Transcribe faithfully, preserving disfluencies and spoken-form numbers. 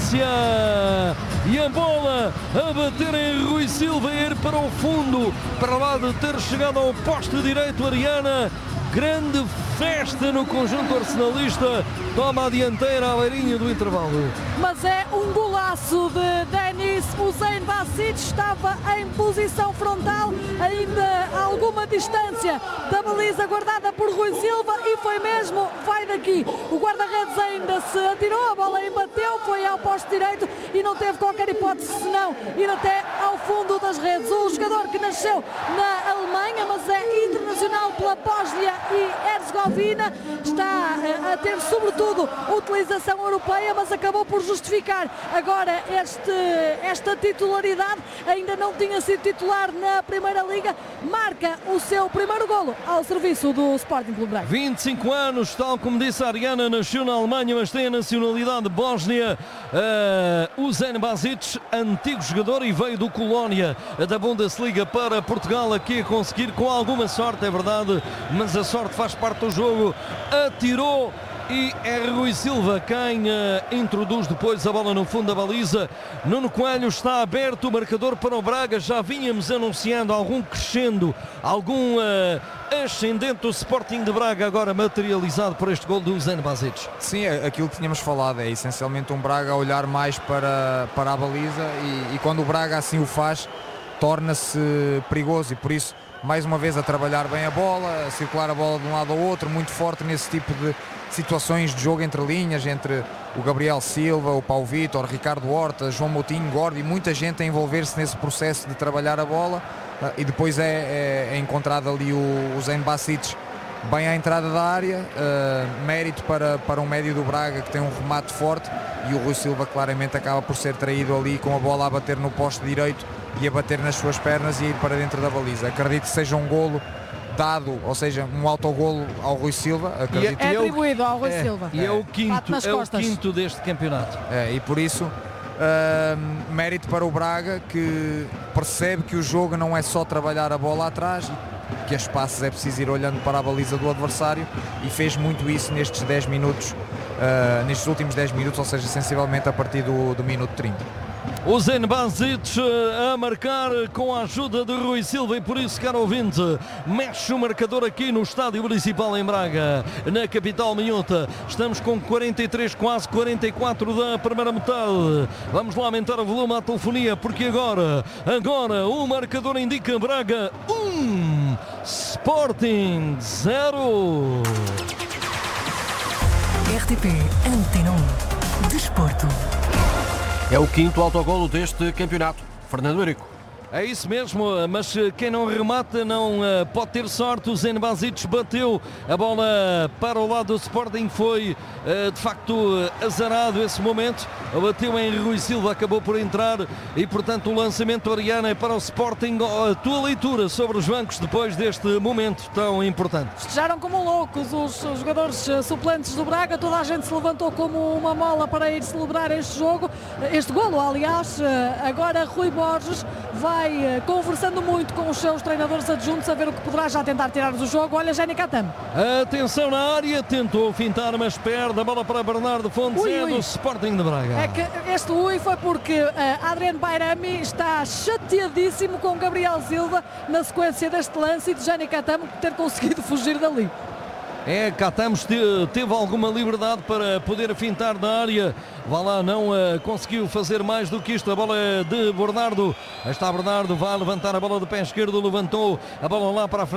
distância. E a bola a bater em Rui Silva e ir para o fundo, para lá de ter chegado ao poste direito. Ariana, grande festa no conjunto arsenalista, toma a dianteira à beirinha do intervalo. Mas é um golaço de Denis Hussein Basic, estava em posição frontal, ainda a alguma distância da baliza guardada por Rui Silva e foi mesmo, vai daqui. O guarda-redes ainda se atirou, a bola embateu, foi ao poste direito e não teve qualquer hipótese senão ir até ao fundo das redes. O jogador que nasceu na Alemanha, mas é internacional pela Bósnia e Herzegovina, está a ter sobretudo utilização europeia, mas acabou por justificar agora este, esta titularidade. Ainda não tinha sido titular na Primeira Liga, marca o seu primeiro golo ao serviço do Sporting Clube Braga. vinte e cinco anos, tal como disse a Ariana, nasceu na Alemanha, mas tem a nacionalidade bósnia. uh, Hussein Basic, antigo jogador e veio do Colónia da Bundesliga para Portugal, aqui a conseguir com alguma sorte, é verdade, mas a sorte faz parte do jogo. Atirou e é Rui Silva quem uh, introduz depois a bola no fundo da baliza. Nuno Coelho, está aberto o marcador para o Braga. Já vínhamos anunciando algum crescendo, algum uh, ascendente do Sporting de Braga, agora materializado por este gol do Hussein Basic. Sim, aquilo que tínhamos falado é essencialmente um Braga a olhar mais para, para a baliza e, e quando o Braga assim o faz, torna-se perigoso e por isso mais uma vez a trabalhar bem a bola, a circular a bola de um lado ao outro, muito forte nesse tipo de situações de jogo entre linhas, entre o Gabriel Silva, o Paulo Vitor, Ricardo Horta, João Moutinho, Gordi, muita gente a envolver-se nesse processo de trabalhar a bola e depois é, é, é encontrado ali o Hussein Basic bem à entrada da área, uh, mérito para, para um médio do Braga que tem um remate forte e o Rui Silva claramente acaba por ser traído ali com a bola a bater no poste direito e a bater nas suas pernas e a ir para dentro da baliza. Acredito que seja um golo dado, ou seja, um autogolo ao Rui Silva. Acredito. É atribuído ao Rui é, Silva. E é o quinto, é o quinto deste campeonato. É, e por isso, uh, mérito para o Braga, que percebe que o jogo não é só trabalhar a bola atrás, que a espaços é preciso ir olhando para a baliza do adversário e fez muito isso nestes dez minutos, uh, nestes últimos dez minutos, ou seja, sensivelmente a partir do, do minuto trinta. Hussein Basic a marcar com a ajuda de Rui Silva e por isso, caro ouvinte, mexe o marcador aqui no Estádio Municipal em Braga, na capital minhota. Estamos com quarenta e três, quase quarenta e quatro da primeira metade. Vamos lá aumentar o volume à telefonia porque agora, agora o marcador indica Braga um, Sporting zero. R T P Antena um Desporto. É o quinto autogolo deste campeonato. Fernando Eurico. É isso mesmo, mas quem não remata não uh, pode ter sorte. O Hussein Basic bateu a bola para o lado do Sporting, foi uh, de facto azarado esse momento. Bateu em Rui Silva, acabou por entrar e portanto o lançamento Ariana é para o Sporting. A tua leitura sobre os bancos depois deste momento tão importante? Festejaram como loucos os jogadores suplentes do Braga, toda a gente se levantou como uma mola para ir celebrar este jogo, este golo aliás. Agora Rui Borges vai Vai conversando muito com os seus treinadores adjuntos a ver o que poderá já tentar tirar do jogo. Olha, Jenny Catamo. Atenção na área, tentou fintar, mas perde a bola para Bernardo Fontes, ui, é ui. do Sporting de Braga. É que este ui foi porque uh, Adrien Bayrami está chateadíssimo com Gabriel Silva na sequência deste lance e de Jenny Catamo ter conseguido fugir dali. É, Catamos teve alguma liberdade para poder fintar na área. Vá lá, não uh, conseguiu fazer mais do que isto. A bola é de Bernardo. Está Bernardo, vai levantar a bola de pé esquerdo, levantou a bola lá para a frente.